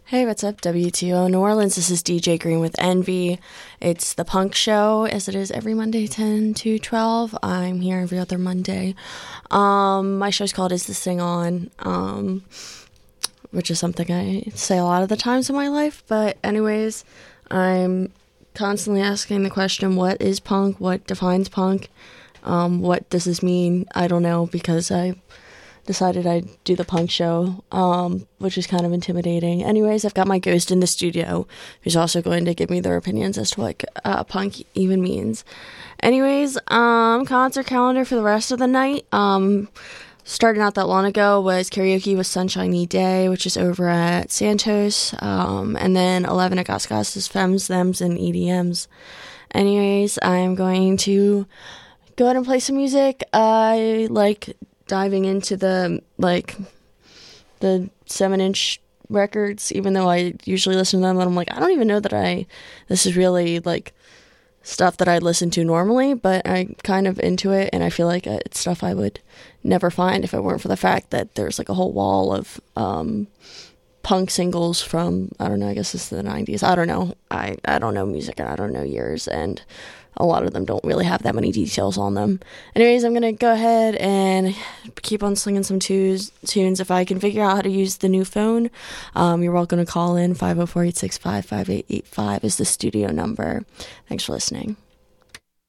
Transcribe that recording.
Hey, what's up, WTO New Orleans? This is DJ Green with Envy. It's the punk show, as it is every Monday, 10 to 12. I'm here every other Monday. My show's called Is This Thing On? Which is something I say a lot of the times in my life. But anyways, I'm constantly asking the question, what is punk? What defines punk? What does this mean? I don't know, because I decided I'd do the punk show, which is kind of intimidating. Anyways, I've got my ghost in the studio, who's also going to give me their opinions as to what punk even means. Anyways, concert calendar for the rest of the night. Starting out that long ago was karaoke with Sunshiny Day, which is over at Santos, and then 11 at Gas Gas's Femmes, Thems, and EDMs. Anyways, I'm going to go ahead and play some music. I like diving into the 7-inch records, even though I usually listen to them, and I'm like, I don't even know that this is really like stuff that I listen to normally, but I'm kind of into it, and I feel like it's stuff I would never find if it weren't for the fact that there's like a whole wall of punk singles from, I don't know, I guess it's the 90s. I don't know. I don't know music, and I don't know years, and a lot of them don't really have that many details on them. Anyways, I'm going to go ahead and keep on slinging some tunes. If I can figure out how to use the new phone, you're welcome to call in. 504-865-5885 is the studio number. Thanks for listening.